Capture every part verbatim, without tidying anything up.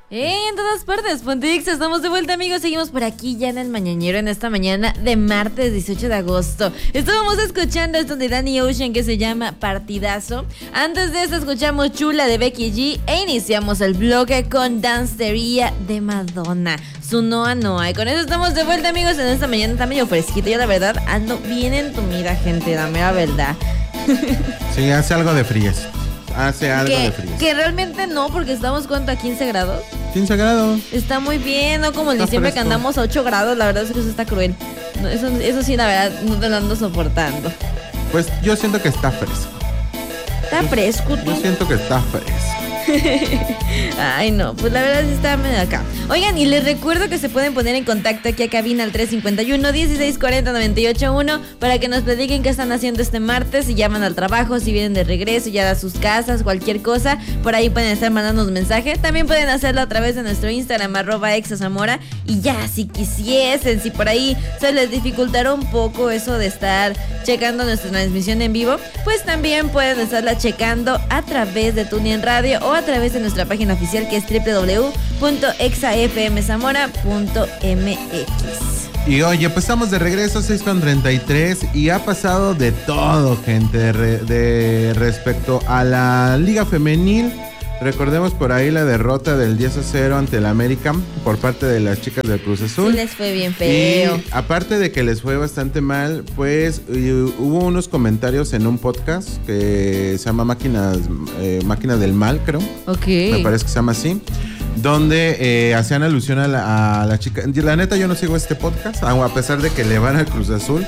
Eh, en todas partes, Pontix, estamos de vuelta, amigos. Seguimos por aquí ya en el Mañanero en esta mañana de martes dieciocho de agosto. Estábamos escuchando esto de Danny Ocean que se llama Partidazo. Antes de eso escuchamos Chula de Becky G e iniciamos el bloque con Dancetería de Madonna, su Noa Noa. Y con eso estamos de vuelta, amigos, en esta mañana. Está medio fresquito. Yo la verdad ando bien entumida, gente, dame la verdad. Sí, hace algo de frías. Hace algo que, de frías. Que realmente no, porque estamos, ¿cuánto? ¿A quince grados? quince grados. Está muy bien, no como el Está diciembre fresco. que andamos a ocho grados. La verdad es que eso está cruel. No, eso, eso sí, la verdad, no te lo ando soportando. Pues yo siento que está fresco. Está yo, fresco, tú. Yo siento que está fresco. Ay, no, pues la verdad sí está medio acá. Oigan, y les recuerdo que se pueden poner en contacto aquí a cabina al tres cinco uno, dieciséis cuarenta, noventa y ocho uno para que nos platiquen qué están haciendo este martes, si llaman al trabajo, si vienen de regreso, ya a sus casas, cualquier cosa. Por ahí pueden estar mandándonos mensaje. También pueden hacerlo a través de nuestro Instagram, arroba exazamora. Y ya, si quisiesen, si por ahí se les dificultara un poco eso de estar checando nuestra transmisión en vivo, pues también pueden estarla checando a través de TuneIn Radio o a través de nuestra página oficial, que es doble u doble u doble u punto exa f m zamora punto m x. Y oye, pues estamos de regreso, seis con treinta y tres, y ha pasado de todo, gente, de, re, de respecto a la Liga Femenil. Recordemos por ahí la derrota del diez a cero ante el América por parte de las chicas del Cruz Azul. Sí, les fue bien feo. Y aparte de que les fue bastante mal, pues hubo unos comentarios en un podcast que se llama Máquinas, eh, Máquinas del Mal, creo. Ok. Me parece que se llama así. Donde eh, hacían alusión a la, a la chica. La neta, yo no sigo este podcast, a pesar de que le van al Cruz Azul.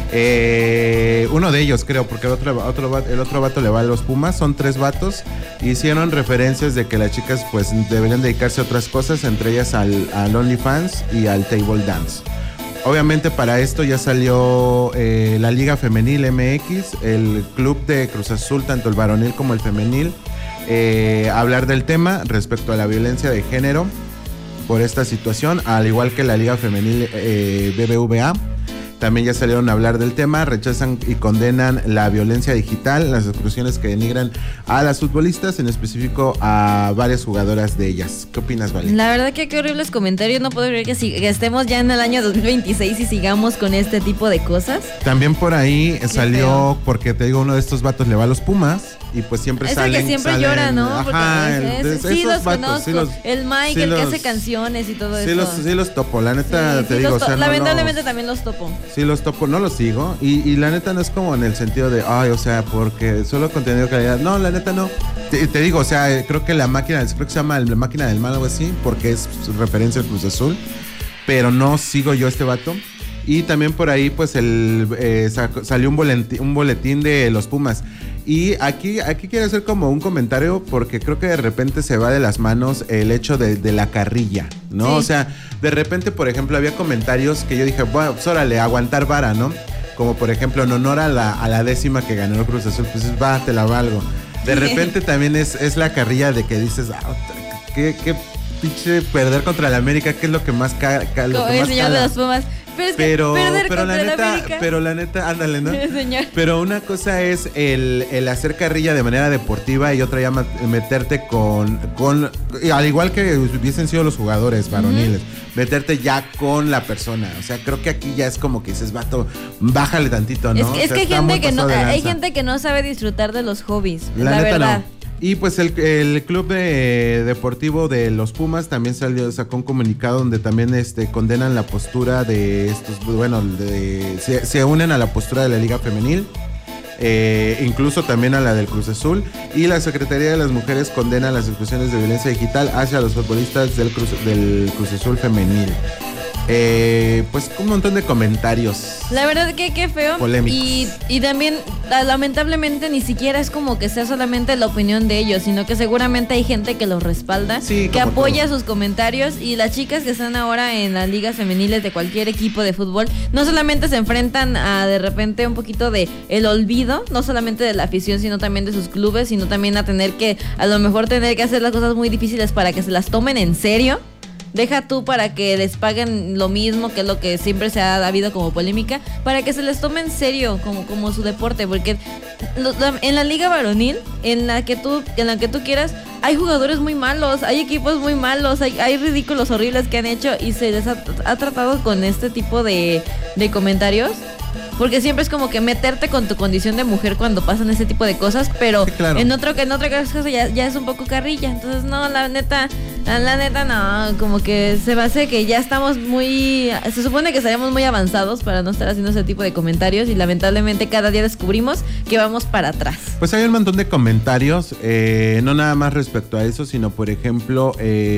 Eh, uno de ellos, creo, porque el otro, otro, el otro vato le va a los Pumas. Son tres vatos. Hicieron referencias de que las chicas pues deberían dedicarse a otras cosas, entre ellas al, al OnlyFans y al Table Dance. Obviamente para esto ya salió eh, la Liga Femenil M X, el club de Cruz Azul, tanto el varonil como el femenil, eh, hablar del tema respecto a la violencia de género por esta situación, al igual que la Liga Femenil eh, B B V A. También ya salieron a hablar del tema, rechazan y condenan la violencia digital, las expresiones que denigran a las futbolistas, en específico a varias jugadoras de ellas. ¿Qué opinas, Vale? La verdad que qué horribles comentarios, no puedo creer que, si, que estemos ya en el año dos mil veintiséis y sigamos con este tipo de cosas. También por ahí qué salió, feo. Porque te digo, uno de estos vatos le va a los Pumas y pues siempre es salen. Es el que siempre salen, llora, ¿no? Ajá, el, el, es, sí, los vatos, conozco, sí los, el Mike, sí el los, que hace canciones y todo sí eso. Los, sí los topo, la neta sí, te sí digo. To- o sea, lamentablemente no los, también los topo. Sí los topo, no los sigo y, y la neta no es como en el sentido de, ay, o sea, porque solo contenido de calidad. No, la neta no. Te, te digo, o sea, creo que la máquina, creo que se llama la máquina del mal o algo así, porque es referencia al Cruz Azul, pero no sigo yo a este vato. Y también por ahí, pues, el eh, salió un boletín, un boletín de los Pumas. Y aquí, aquí quiero hacer como un comentario, porque creo que de repente se va de las manos el hecho de, de la carrilla, ¿no? Sí. O sea, de repente, por ejemplo, había comentarios que yo dije, bueno, pues órale, aguantar vara, ¿no? Como por ejemplo, en honor a la, a la décima que ganó el Cruz Azul, pues va, te la valgo. De repente también es, es la carrilla de que dices, ah, qué, qué pinche perder contra el América, que es lo que más ca, ca, lo que el más señor cala. de los Pumas. Pero, es pero, que perder pero la contra neta, América. pero la neta, ándale, ¿no? Señor. Pero una cosa es el, el hacer carrilla de manera deportiva y otra ya meterte con, con, al igual que hubiesen sido los jugadores varoniles, uh-huh. meterte ya con la persona. O sea, creo que aquí ya es como que dices, vato, bájale tantito, ¿no? Es que, es o sea, que hay gente que no, de hay gente que no sabe disfrutar de los hobbies, la, la neta verdad. No. Y pues el, el club de, deportivo de los Pumas también salió, sacó un comunicado donde también este, condenan la postura de estos, bueno, de, se, se unen a la postura de la Liga Femenil, eh, incluso también a la del Cruz Azul, y la Secretaría de las Mujeres condena las expresiones de violencia digital hacia los futbolistas del Cruz, del Cruz Azul Femenil. Eh, pues un montón de comentarios. La verdad que qué feo. Polémicos. Y, y también, lamentablemente, ni siquiera es como que sea solamente la opinión de ellos, sino que seguramente hay gente que los respalda, sí, que apoya todo. sus comentarios. Y las chicas que están ahora en las ligas femeniles de cualquier equipo de fútbol, no solamente se enfrentan a de repente un poquito de el olvido, no solamente de la afición, sino también de sus clubes, sino también a tener que, a lo mejor tener que hacer las cosas muy difíciles para que se las tomen en serio. Deja tú para que les paguen lo mismo, que es lo que siempre se ha habido como polémica, para que se les tome en serio como, como su deporte, porque en la liga varonil, en la que tú, en la que tú quieras, hay jugadores muy malos, hay equipos muy malos, hay, hay ridículos horribles que han hecho y se les ha, ha tratado con este tipo de, de comentarios. Porque siempre es como que meterte con tu condición de mujer cuando pasan ese tipo de cosas, pero sí, claro. en otro en otra cosa ya, ya es un poco carrilla. Entonces, no, la neta, la, la neta no, como que se me hace que ya estamos muy... Se supone que estaríamos muy avanzados para no estar haciendo ese tipo de comentarios y lamentablemente cada día descubrimos que vamos para atrás. Pues hay un montón de comentarios, eh, no nada más respecto a eso, sino por ejemplo...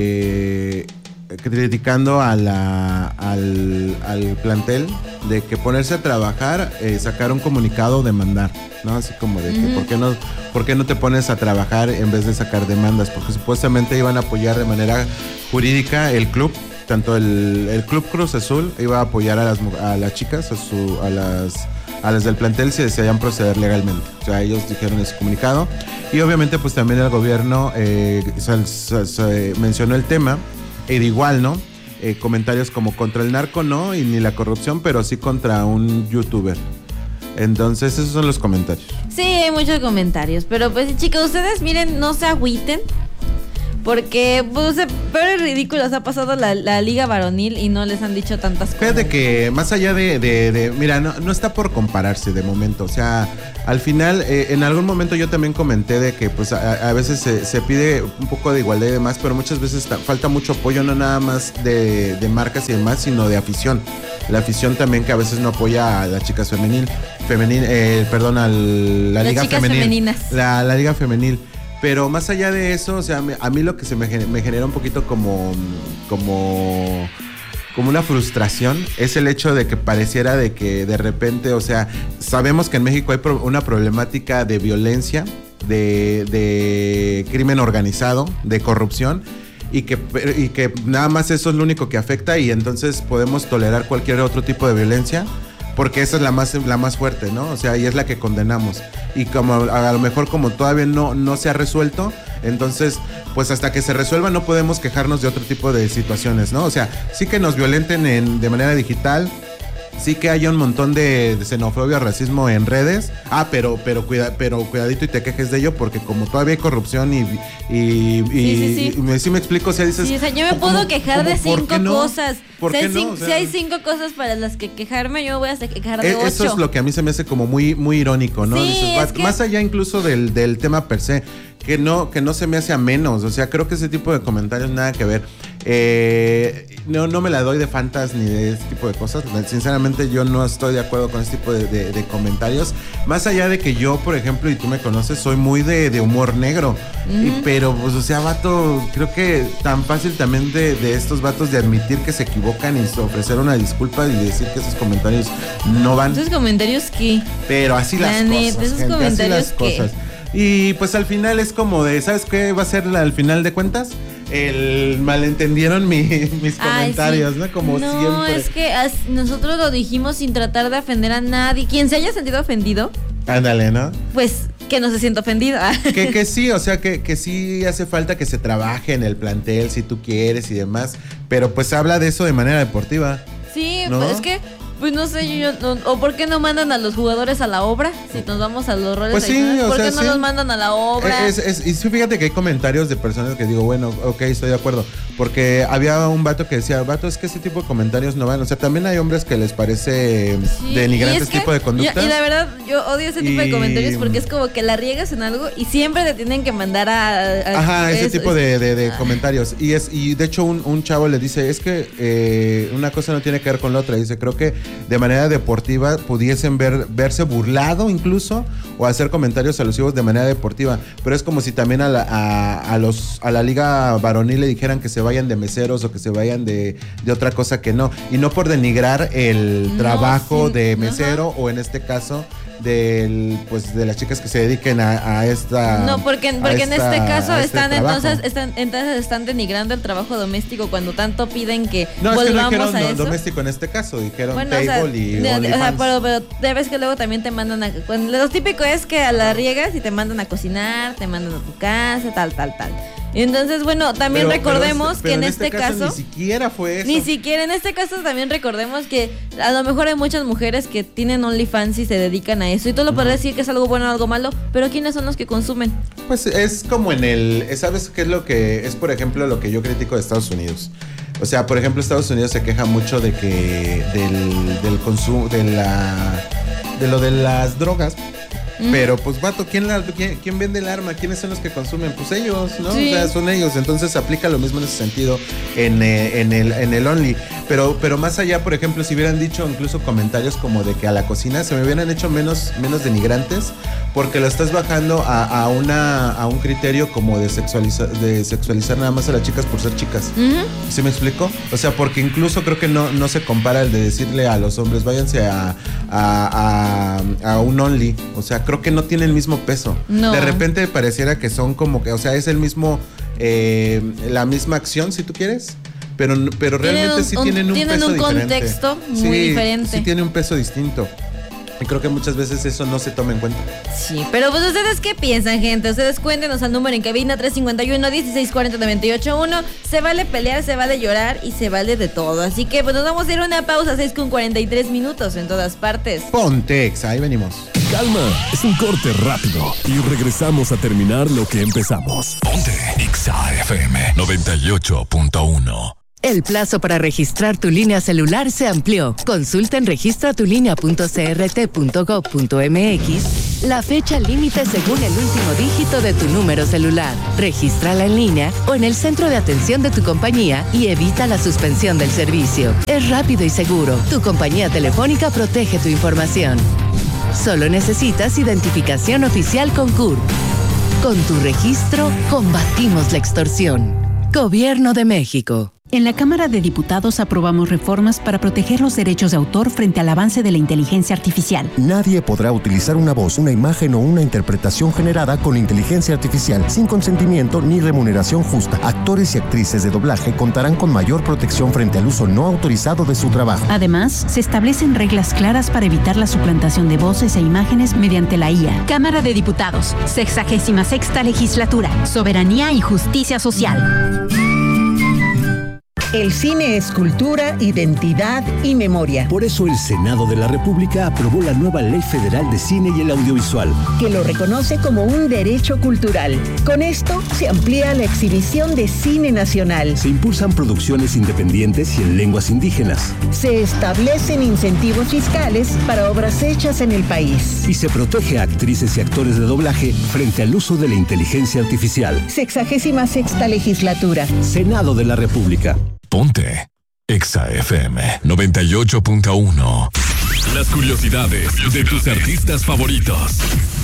Eh, criticando a la, al, al plantel de que ponerse a trabajar, eh, sacar un comunicado o demandar, ¿no? Así como de que uh-huh. ¿por qué no, por qué no te pones a trabajar en vez de sacar demandas? Porque supuestamente iban a apoyar de manera jurídica el club, tanto el, el Club Cruz Azul iba a apoyar a las, a las chicas, a, su, a las... a las del plantel si deseaban proceder legalmente. O sea, ellos dijeron ese comunicado. Y obviamente pues también el gobierno eh, se, se, se mencionó el tema. Era igual, ¿no? Eh, comentarios como contra el narco, no, y ni la corrupción, pero sí contra un youtuber. Entonces, esos son los comentarios. Sí, hay muchos comentarios, pero pues chicos, ustedes miren, no se agüiten. Porque, pues, peores ridículos ha pasado la, la liga varonil y no les han dicho tantas cosas. Fíjate que más allá de, de, de mira, no, no está por compararse de momento. O sea, al final, eh, en algún momento yo también comenté de que pues a, a veces se, se pide un poco de igualdad y demás, pero muchas veces está, falta mucho apoyo, no nada más de, de marcas y demás, sino de afición. La afición también que a veces no apoya a las chicas femenil, femenil eh, perdón, a la liga femenil. Femeninas. La, la liga femenil. Pero más allá de eso, o sea, a mí lo que se me, me genera un poquito como, como, como una frustración es el hecho de que pareciera de que de repente, o sea, sabemos que en México hay pro, una problemática de violencia, de, de crimen organizado, de corrupción, y que, y que nada más eso es lo único que afecta y entonces podemos tolerar cualquier otro tipo de violencia. Porque esa es la más, la más fuerte, ¿no? O sea, y es la que condenamos. Y como a lo mejor como todavía no, no se ha resuelto, entonces, pues hasta que se resuelva no podemos quejarnos de otro tipo de situaciones, ¿no? O sea, sí que nos violenten en, de manera digital, sí que haya un montón de, de xenofobia, racismo en redes. Ah, pero, pero, cuida, pero cuidadito y te quejes de ello, porque como todavía hay corrupción y, y, y, sí, sí, sí. y, y me, sí me explico, o sea, dices... Sí, o sea, yo me puedo quejar ¿cómo, de cinco no? cosas. ¿Por si, qué hay no? cinco, O sea, si hay cinco cosas para las que quejarme, yo me voy a quejar de ocho. Eso es lo que a mí se me hace como muy, muy irónico, ¿no? Sí, Dices, es va, que... Más allá incluso del, del tema per se, que no, que no se me hace a menos. O sea, creo que ese tipo de comentarios nada que ver. Eh, no, no me la doy de fantas ni de ese tipo de cosas. Sinceramente, yo no estoy de acuerdo con ese tipo de, de, de comentarios. Más allá de que yo, por ejemplo, y tú me conoces, soy muy de, de humor negro. Uh-huh. Y, pero, pues, o sea, vato, creo que tan fácil también de, de estos vatos de admitir que se equivocan y ofrecer una disculpa y decir que esos comentarios no van. ¿Esos comentarios qué? Pero así las La cosas, neta, esos gente, comentarios así las ¿qué? cosas. Y pues al final es como de, ¿sabes qué va a ser al final de cuentas? El malentendieron mi, mis Ay, comentarios, sí. ¿no? Como no, siempre. No, es que as, nosotros lo dijimos sin tratar de ofender a nadie. Quien se haya sentido ofendido. Ándale, ¿no? Pues que no se sienta ofendido. que, que sí, o sea, que, que sí hace falta que se trabaje en el plantel si tú quieres y demás. Pero pues habla de eso de manera deportiva. Sí, ¿no? Pues es que... Pues no sé, yo, no, o por qué no mandan a los jugadores a la obra, si nos vamos a los roles pues sí, adicionales, ¿por sea, qué no sí. los mandan a la obra? Es, es, y sí, fíjate que hay comentarios de personas que digo, bueno, ok, estoy de acuerdo, porque había un vato que decía, vato, es que ese tipo de comentarios no van, o sea, también hay hombres que les parece sí, denigrantes este tipo de conductas. Y, y la verdad, yo odio ese tipo y... de comentarios porque es como que la riegas en algo y siempre te tienen que mandar a... a Ajá, ese es, tipo es, de, de, de ah. comentarios. Y es y de hecho un, un chavo le dice, es que eh, una cosa no tiene que ver con la otra. Dice, creo que de manera deportiva pudiesen ver, verse burlado incluso o hacer comentarios alusivos de manera deportiva. Pero es como si también a la, a, a los, a la liga varonil le dijeran que se vayan de meseros o que se vayan de, de otra cosa que no. Y no por denigrar el no, trabajo sí. de mesero Ajá. o en este caso del pues de las chicas que se dediquen a, a esta no porque porque en esta, este caso este están trabajo. entonces están entonces están denigrando el trabajo doméstico cuando tanto piden que no, volvamos es que no dijeron a no, eso. Doméstico en este caso dijeron bueno, table o sea, y de, OnlyFans. O sea, pero, pero ya ves que luego también te mandan a cuando, lo típico es que a la riegas y te mandan a cocinar, te mandan a tu casa, tal tal tal. Entonces, bueno, también Pero- pero recordemos este- que pero en en este, caso... Ni siquiera fue eso. Ni siquiera, en este caso también recordemos que a lo mejor hay muchas mujeres que tienen OnlyFans y se dedican a eso. Y tú lo podrás decir que es algo bueno o algo malo, pero ¿quiénes son los que consumen? Pues es como en el... ¿Sabes qué es lo que... Es, por ejemplo, lo que yo critico de Estados Unidos? O sea, por ejemplo, Estados Unidos se queja mucho de que... Del, del consumo... De la... De lo de las drogas. Pero pues vato, ¿quién, la, quién, ¿quién vende el arma? ¿Quiénes son los que consumen? Pues ellos, ¿no? Sí. O sea, son ellos. Entonces aplica lo mismo en ese sentido en, eh, en, el, en el Only. Pero, pero más allá, por ejemplo, si hubieran dicho incluso comentarios como de que a la cocina se me hubieran hecho menos, menos denigrantes, porque lo estás bajando a, a, una, a un criterio como de sexualizar, de sexualizar nada más a las chicas por ser chicas. Uh-huh. ¿Sí me explico? O sea, porque incluso creo que no, no se compara el de decirle a los hombres, váyanse a, a, a, a un Only. O sea, creo que no tiene el mismo peso. No. De repente pareciera que son como que, o sea, es el mismo, eh, la misma acción, si tú quieres. Pero, pero realmente un- sí un- tienen un tienen peso un diferente. contexto muy Sí, diferente. Sí, tiene un peso distinto. Y creo que muchas veces eso no se toma en cuenta. Sí, pero pues ustedes qué piensan, gente. Ustedes cuéntenos al número en cabina tres cinco uno, dieciséis cuarenta, noventa y ocho uno. Se vale pelear, se vale llorar y se vale de todo. Así que pues nos vamos a ir a una pausa, seis con cuarenta y tres minutos en todas partes. Pontex, ahí venimos. Calma, es un corte rápido y regresamos a terminar lo que empezamos. Ponte Exa F M noventa y ocho punto uno. El plazo para registrar tu línea celular se amplió. Consulta en registra tu línea punto c r t punto gov punto m x la fecha límite según el último dígito de tu número celular. Regístrala en línea o en el centro de atención de tu compañía y evita la suspensión del servicio. Es rápido y seguro. Tu compañía telefónica protege tu información. Solo necesitas identificación oficial con C U R P. Con tu registro, combatimos la extorsión. Gobierno de México. En la Cámara de Diputados aprobamos reformas para proteger los derechos de autor frente al avance de la inteligencia artificial. Nadie podrá utilizar una voz, una imagen o una interpretación generada con inteligencia artificial sin consentimiento ni remuneración justa. Actores y actrices de doblaje contarán con mayor protección frente al uso no autorizado de su trabajo. Además, se establecen reglas claras para evitar la suplantación de voces e imágenes mediante la I A. Cámara de Diputados, sexagésima sexta legislatura, soberanía y justicia social. El cine es cultura, identidad y memoria. Por eso el Senado de la República aprobó la nueva Ley Federal de Cine y el Audiovisual, que lo reconoce como un derecho cultural. Con esto se amplía la exhibición de cine nacional. Se impulsan producciones independientes y en lenguas indígenas. Se establecen incentivos fiscales para obras hechas en el país. Y se protege a actrices y actores de doblaje frente al uso de la inteligencia artificial. Sexagésima sexta legislatura. Senado de la República. Ponte Exa F M noventa y ocho punto uno. Las curiosidades de tus artistas favoritos.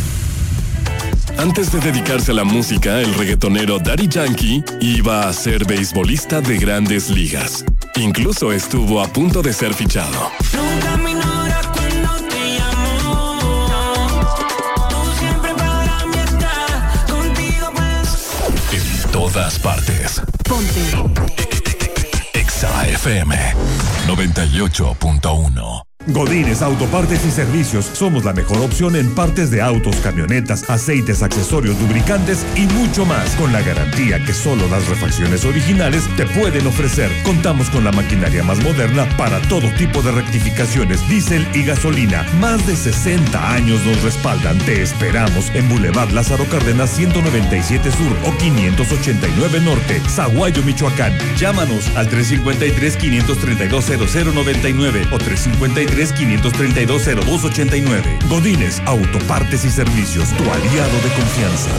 Antes de dedicarse a la música, el reggaetonero Daddy Yankee iba a ser beisbolista de Grandes Ligas. Incluso estuvo a punto de ser fichado. Nunca me ignoras cuando te llamo. Tú siempre para mí estás. Contigo pues. En todas partes. Ponte. Exa F M noventa y ocho punto uno. Godínez Autopartes y Servicios. Somos la mejor opción en partes de autos, camionetas, aceites, accesorios, lubricantes y mucho más, con la garantía que solo las refacciones originales te pueden ofrecer. Contamos con la maquinaria más moderna para todo tipo de rectificaciones, diésel y gasolina. Más de sesenta años nos respaldan. Te esperamos en Boulevard Lázaro Cárdenas ciento noventa y siete Sur o quinientos ochenta y nueve Norte, Zaguayo, Michoacán. Llámanos al tres cinco tres, quinientos treinta y dos, cero cero noventa y nueve o tres cinco tres, quinientos treinta y dos, cero dos ochenta y nueve. Godínez Autopartes y Servicios, tu aliado de confianza.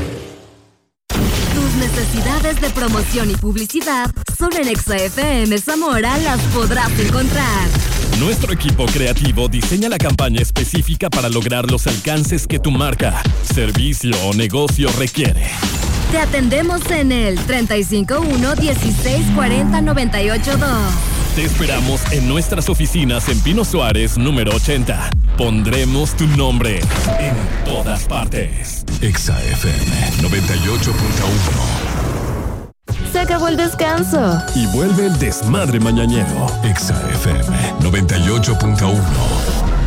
Tus necesidades de promoción y publicidad solo en Exa F M Zamora las podrás encontrar. Nuestro equipo creativo diseña la campaña específica para lograr los alcances que tu marca, servicio o negocio requiere. Te atendemos en el treinta y cinco uno, dieciséis cuarenta, noventa y ocho dos. Te esperamos en nuestras oficinas en Pino Suárez, número ochenta. Pondremos tu nombre en todas partes. Exa F M noventa y ocho punto uno. Se acabó el descanso. Y vuelve el desmadre mañanero. Exa F M noventa y ocho punto uno.